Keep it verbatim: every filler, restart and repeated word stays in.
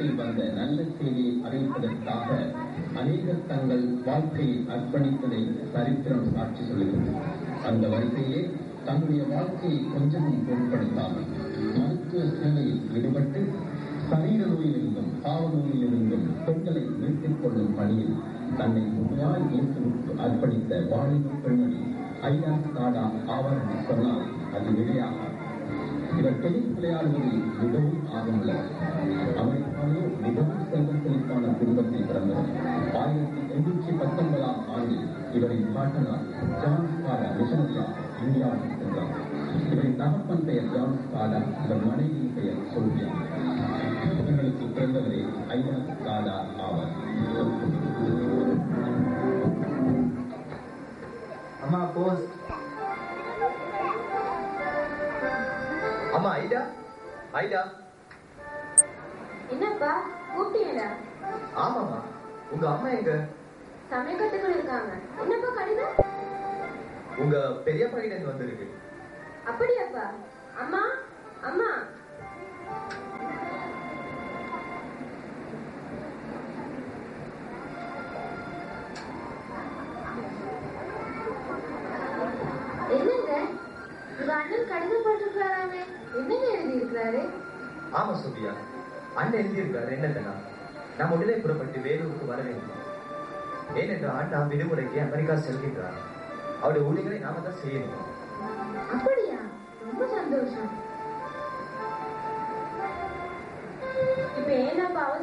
உலகத்தில் வந்த நல்ல செய்தியை அறிவிப்பதற்காக அநேகர் தங்கள் வாழ்க்கையை அர்ப்பணித்ததை சரித்திரம் சாட்சி சொல்கிறது. அந்த வரிசையே தன்னுடைய வாழ்க்கையை கொஞ்சமும் பொருட்படுத்தாமல் மருத்துவ சேவையில் ஈடுபட்டு சரீர நோயிலிருந்தும் பாவ நோயிலிருந்தும் பெண்களை மீட்டுக் கொள்ளும் பணியில் தன்னை முழுமையாய் இயேசுவுக்கு அர்ப்பணித்த வாலிப பெண்மணி ஐயா காடா ஆவார் என்று சொன்னால் அது விடையாக. இவர் டென்னிஸ் விளையாடுவதில் மிகவும் ஆர்வமுள்ளவர். அமெரிக்காவிலோ மிகவும் செல்வ செழிப்பான குடும்பத்தில் பிறந்தவர். ஆயிரத்தி எண்ணூற்றி பத்தொன்பதாம் ஆண்டில் இவரின் பாட்டனார் ஜான் ஸ்காடா மிஷனரியா இந்தியாவுக்கு சென்றார். இவரின் தகப்பன் பெயர் ஜான் ஸ்காடா, இவர் மனைவியின் பெயர் சோபியா. இவர்களுக்கு பிறந்தவரே ஐயா ஸ்காடா ஆவார். அம்மா போஸ். அம்மா ஐடா, ஐடா. என்னப்பா கூப்பிட்டீங்களா? ஆமாம்மா. உங்க அம்மா எங்க? சமய கட்டுக்குள்ள இருக்காங்க. என்னப்பா கடிதம்? உங்க பெரியப்பா கிட்ட இருந்து வந்திருக்கு. அப்படியாப்பா? அம்மா, அம்மா. என்னங்க உங்க அண்ணன் கடிதம் போட்டிருக்காராமே, என்னங்க எழுதி இருக்கிறாரு? ஆமா சோபியா, அண்ணன் எழுதியிருக்காரு. என்னன்னா, நாம் உடனே புறப்பட்டு வேலூருக்கு வர வேண்டும். ஏனென்றால் நாம் விடுமுறைக்கு அமெரிக்கா செல்கின்றார். அவருடைய ஊழியர்களை நாம தான் செய்யணும். அப்படியா? ரொம்ப சந்தோஷம். இப்ப ஏன்னாப்பா